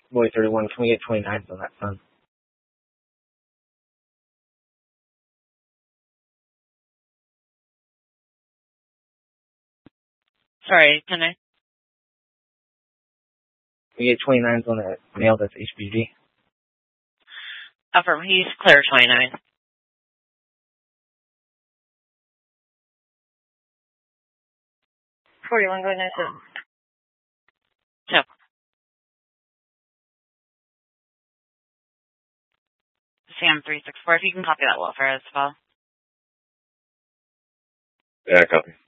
Boy 31, can we get 29s on that son? Sorry, can I? Can we get 29s on that male that's HBG? Affirm, he's clear 29. $41 going to So, Sam 364, if you can copy that welfare as well. Yeah, copy.